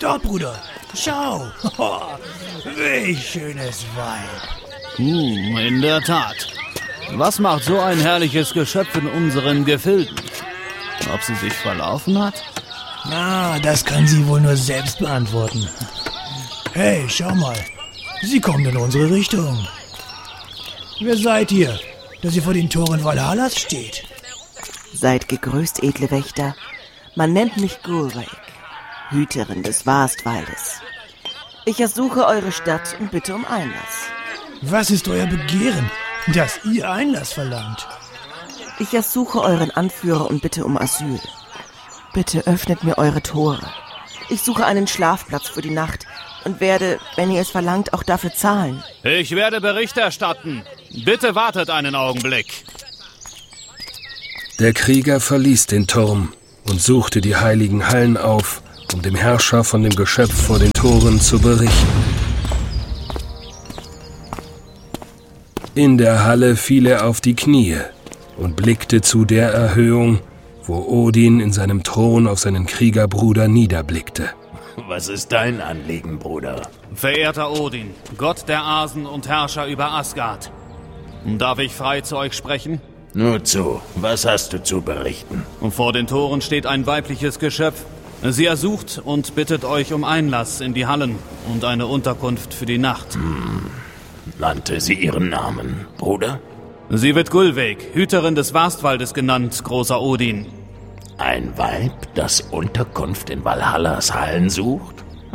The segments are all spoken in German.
Schau, Bruder, schau. Welch schönes Weib. In der Tat. Was macht so ein herrliches Geschöpf in unseren Gefilden? Ob sie sich verlaufen hat? Na, das kann sie wohl nur selbst beantworten. Hey, schau mal. Sie kommt in unsere Richtung. Wer seid ihr, dass ihr vor den Toren Valhallas steht? Seid gegrüßt, edle Wächter. Man nennt mich Gulveig, Hüterin des Vastwaldes. Ich ersuche eure Stadt und bitte um Einlass. Was ist euer Begehren, dass ihr Einlass verlangt? Ich ersuche euren Anführer und bitte um Asyl. Bitte öffnet mir eure Tore. Ich suche einen Schlafplatz für die Nacht und werde, wenn ihr es verlangt, auch dafür zahlen. Ich werde Bericht erstatten. Bitte wartet einen Augenblick. Der Krieger verließ den Turm und suchte die heiligen Hallen auf, um dem Herrscher von dem Geschöpf vor den Toren zu berichten. In der Halle fiel er auf die Knie und blickte zu der Erhöhung, wo Odin in seinem Thron auf seinen Kriegerbruder niederblickte. Was ist dein Anliegen, Bruder? Verehrter Odin, Gott der Asen und Herrscher über Asgard. Darf ich frei zu euch sprechen? Nur zu, was hast du zu berichten? Und vor den Toren steht ein weibliches Geschöpf. Sie ersucht und bittet euch um Einlass in die Hallen und eine Unterkunft für die Nacht. Nannte sie ihren Namen, Bruder? Sie wird Gulveig, Hüterin des Vastwaldes genannt, großer Odin. Ein Weib, das Unterkunft in Valhallas Hallen sucht?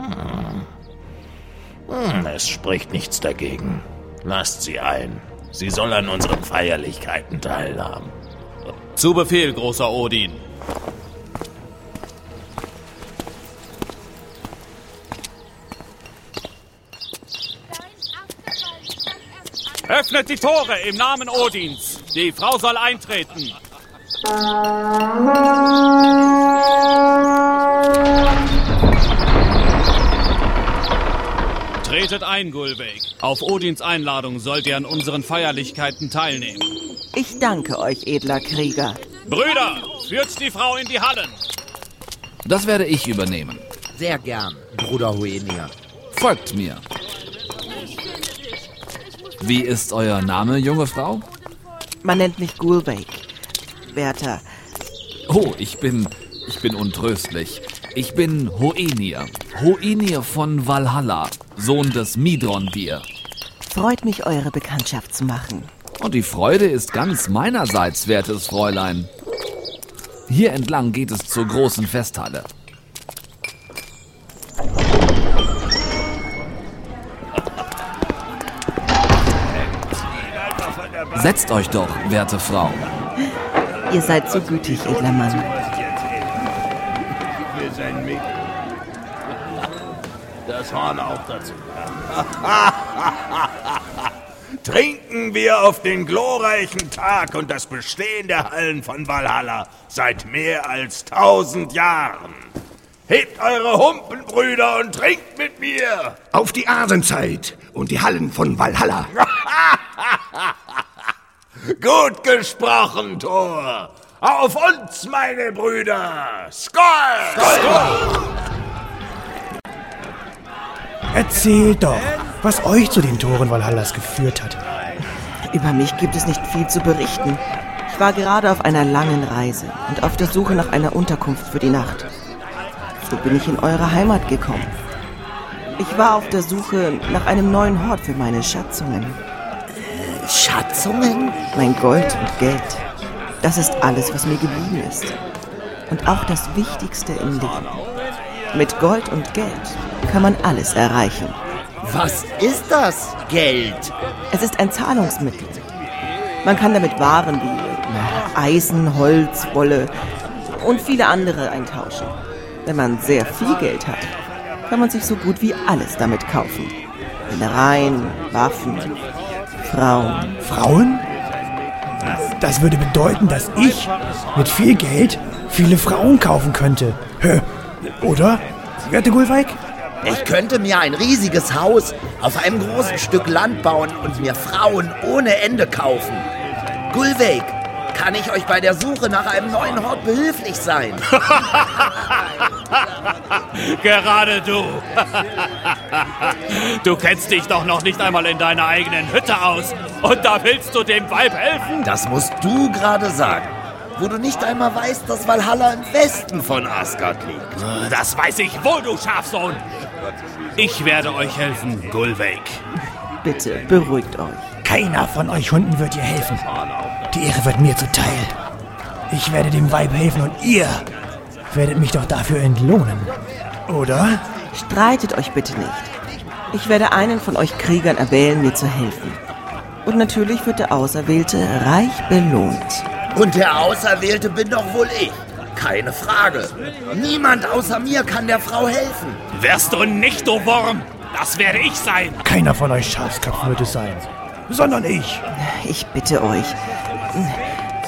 Es spricht nichts dagegen. Lasst sie ein. Sie soll an unseren Feierlichkeiten teilhaben. Zu Befehl, großer Odin. Öffnet die Tore im Namen Odins. Die Frau soll eintreten. Tretet ein, Gulveig. Auf Odins Einladung sollt ihr an unseren Feierlichkeiten teilnehmen. Ich danke euch, edler Krieger. Brüder, führt die Frau in die Hallen. Das werde ich übernehmen. Sehr gern, Bruder Hoenir. Folgt mir. Wie ist euer Name, junge Frau? Man nennt mich Gulveig. Werter. Oh, ich bin untröstlich. Ich bin Hoenir. Hoenir von Valhalla, Sohn des Midrondir. Freut mich, eure Bekanntschaft zu machen. Und die Freude ist ganz meinerseits, wertes Fräulein. Hier entlang geht es zur großen Festhalle. Setzt euch doch, werte Frau. Ihr seid so gütig, edler Mann. Das Horn auch dazu. Trinken wir auf den glorreichen Tag und das Bestehen der Hallen von Valhalla seit mehr als 1000 Jahren. Hebt eure Humpen, Brüder, und trinkt mit mir. Auf die Asenzeit und die Hallen von Valhalla. Gut gesprochen, Thor. Auf uns, meine Brüder. Skål! Skål! Erzählt doch, was euch zu den Toren Valhallas geführt hat. Über mich gibt es nicht viel zu berichten. Ich war gerade auf einer langen Reise und auf der Suche nach einer Unterkunft für die Nacht. So bin ich in eure Heimat gekommen. Ich war auf der Suche nach einem neuen Hort für meine Schatzungen. Schatzungen? Mein Gold und Geld. Das ist alles, was mir geblieben ist. Und auch das Wichtigste im Leben. Mit Gold und Geld kann man alles erreichen. Was ist das, Geld? Es ist ein Zahlungsmittel. Man kann damit Waren wie Eisen, Holz, Wolle und viele andere eintauschen. Wenn man sehr viel Geld hat, kann man sich so gut wie alles damit kaufen. Innereien, Waffen, Frauen. Frauen? Das würde bedeuten, dass ich mit viel Geld viele Frauen kaufen könnte. Oder, werte Gulveig? Ich könnte mir ein riesiges Haus auf einem großen Stück Land bauen und mir Frauen ohne Ende kaufen. Gulveig, kann ich euch bei der Suche nach einem neuen Hort behilflich sein? Gerade du. Du kennst dich doch noch nicht einmal in deiner eigenen Hütte aus. Und da willst du dem Weib helfen? Das musst du gerade sagen, wo du nicht einmal weißt, dass Valhalla im Westen von Asgard liegt. Das weiß ich wohl, du Schafsohn. Ich werde euch helfen, Gulveig. Bitte, beruhigt euch. Keiner von euch Hunden wird ihr helfen. Die Ehre wird mir zuteil. Ich werde dem Weib helfen und ihr werdet mich doch dafür entlohnen. Oder? Streitet euch bitte nicht. Ich werde einen von euch Kriegern erwählen, mir zu helfen. Und natürlich wird der Auserwählte reich belohnt. Und der Auserwählte bin doch wohl ich. Keine Frage. Niemand außer mir kann der Frau helfen. Wärst du nicht, du Wurm? Das werde ich sein. Keiner von euch Schafsköpfen wird es sein, sondern ich. Ich bitte euch.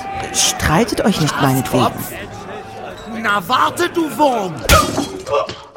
Streitet euch nicht meinetwegen. Na warte, du Wurm!